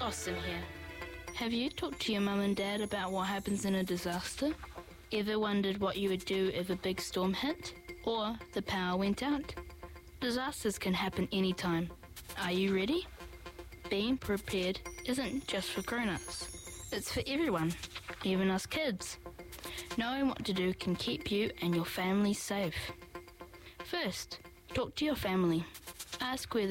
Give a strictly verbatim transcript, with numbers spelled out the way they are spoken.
Austin here. Have you talked to your mum and dad about what happens in a disaster? Ever wondered what you would do if a big storm hit? Or the power went out? Disasters can happen anytime. Are you ready? Being prepared isn't just for grown-ups. It's for everyone, even us kids. Knowing what to do can keep you and your family safe. First, talk to your family. Ask where